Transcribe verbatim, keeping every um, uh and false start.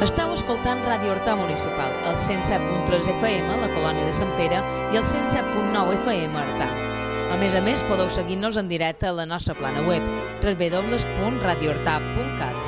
Estau escoltant Ràdio Horta Municipal, el cent set punt tres F M a la colònia de Sant Pere i el cent set punt nou F M a Artà. A més a més, podeu seguir-nos en directe a la nostra plana web, w w w punt radio horta punt cat.